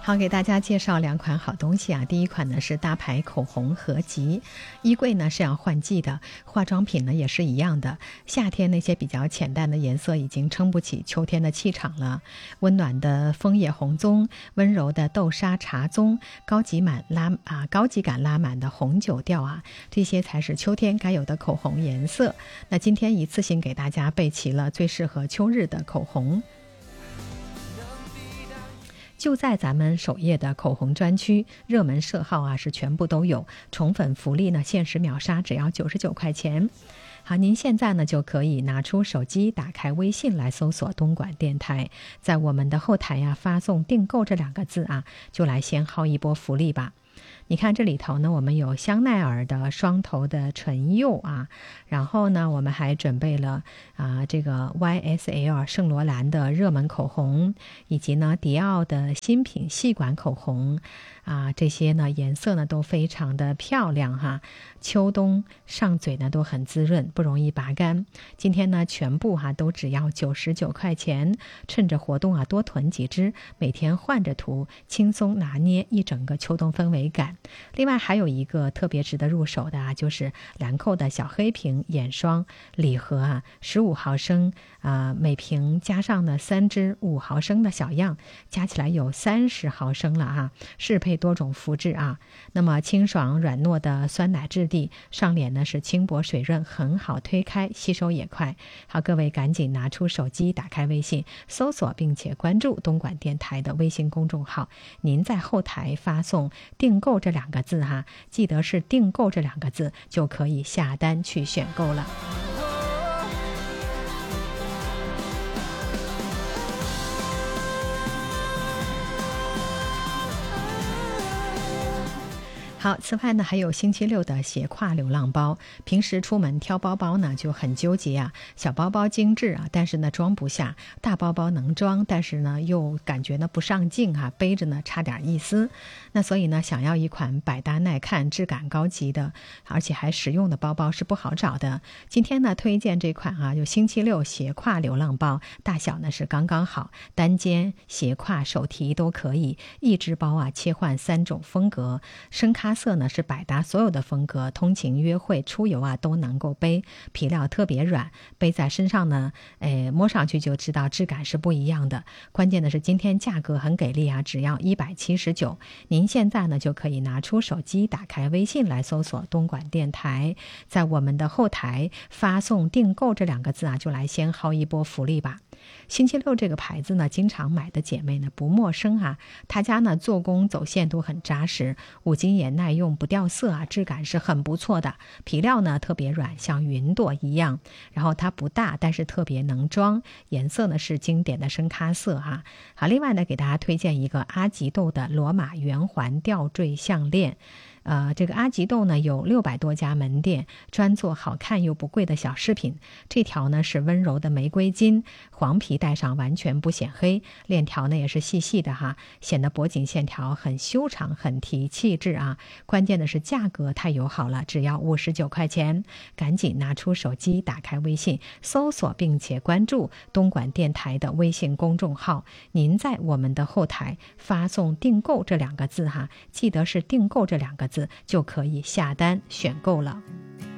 好，给大家介绍2款好东西啊。第一款呢是大牌口红合集，衣柜呢是要换季的，化妆品呢也是一样的。夏天那些比较浅淡的颜色已经撑不起秋天的气场了。温暖的枫叶红棕，温柔的豆沙茶棕，高级感拉满的红酒调啊，这些才是秋天该有的口红颜色。那今天一次性给大家备齐了最适合秋日的口红。就在咱们首页的口红专区，热门色号啊是全部都有，宠粉福利呢限时秒杀，只要99块钱。好，您现在呢就可以拿出手机，打开微信来搜索东莞电台，在我们的后台呀发送订购这2个字啊，就来先薅一波福利吧。你看这里头呢，我们有香奈儿的双头的唇釉啊，然后呢我们还准备了这个 YSL 圣罗兰的热门口红，以及呢迪奥的新品细管口红这些呢颜色呢都非常的漂亮哈，秋冬上嘴呢都很滋润，不容易拔干。今天呢全部都只要99块钱，趁着活动多囤几支，每天换着涂，轻松拿捏一整个秋冬氛围感。另外还有一个特别值得入手的就是兰蔻的小黑瓶眼霜礼盒15毫升每瓶加上呢3支5毫升的小样，加起来有30毫升了适配多种肤质那么清爽软糯的酸奶质地，上脸呢是轻薄水润，很好推开，吸收也快。好，各位赶紧拿出手机，打开微信，搜索并且关注东莞电台的微信公众号，您在后台发送订购这2个字记得是订购这2个字，就可以下单去选购了。好，此外呢还有星期六的斜挎流浪包。平时出门挑包包呢就很纠结小包包精致但是呢装不下，大包包能装，但是呢又感觉呢不上镜背着呢差点意思。那所以呢想要一款百搭耐看、质感高级的，而且还实用的包包是不好找的。今天呢推荐这款就星期六斜挎流浪包，大小呢是刚刚好，单肩、斜挎、手提都可以，一只包切换3种风格，深咖色呢是百搭所有的风格，通勤约会出游都能够背，皮料特别软，背在身上呢摸上去就知道质感是不一样的。关键的是今天价格很给力只要179。您现在呢就可以拿出手机，打开微信来搜索东莞电台，在我们的后台发送订购这2个字就来先薅一波福利吧。星期六这个牌子呢经常买的姐妹呢不陌生他家呢做工走线都很扎实，5金也耐用不掉色质感是很不错的，皮料呢特别软，像云朵一样，然后它不大，但是特别能装，颜色呢是经典的深咖色好，另外呢给大家推荐一个阿吉豆的罗马圆环吊坠项链。这个阿吉豆呢有600多家门店，专做好看又不贵的小饰品。这条呢是温柔的玫瑰金，黄皮戴上完全不显黑，链条呢也是细细的显得脖颈线条很修长，很提气质关键的是价格太友好了，只要59块钱。赶紧拿出手机，打开微信，搜索并且关注东莞电台的微信公众号，您在我们的后台发送订购这2个字记得是订购这2个字，就可以下单选购了。